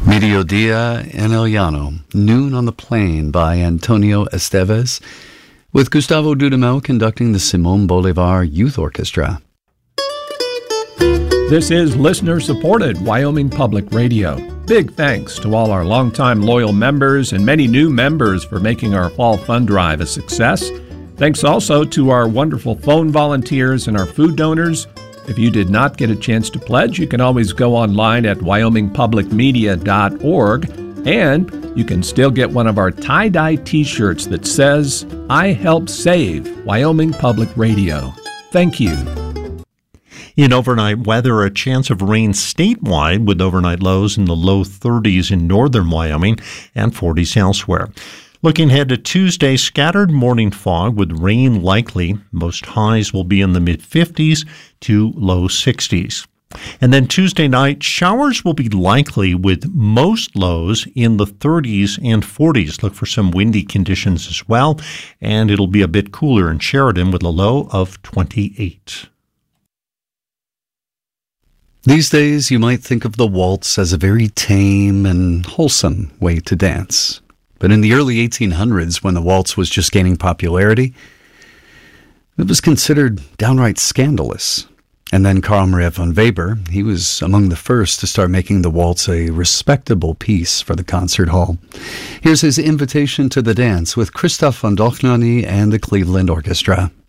Mediodía en el Llano, Noon on the Plain by Antonio Esteves, with Gustavo Dudamel conducting the Simón Bolívar Youth Orchestra. This is listener-supported Wyoming Public Radio. Big thanks to all our longtime loyal members and many new members for making our fall fund drive a success. Thanks also to our wonderful phone volunteers and our food donors. If you did not get a chance to pledge, you can always go online at wyomingpublicmedia.org, and you can still get one of our tie-dye t-shirts that says, I help save Wyoming Public Radio. Thank you. In overnight weather, a chance of rain statewide with overnight lows in the low 30s in northern Wyoming and 40s elsewhere. Looking ahead to Tuesday, scattered morning fog with rain likely. Most highs will be in the mid-50s to low 60s. And then Tuesday night, showers will be likely with most lows in the 30s and 40s. Look for some windy conditions as well. And it'll be a bit cooler in Sheridan with a low of 28. These days, you might think of the waltz as a very tame and wholesome way to dance. But in the early 1800s, when the waltz was just gaining popularity, it was considered downright scandalous. And then Carl Maria von Weber, he was among the first to start making the waltz a respectable piece for the concert hall. Here's his invitation to the dance with Christoph von Dohnanyi and the Cleveland Orchestra.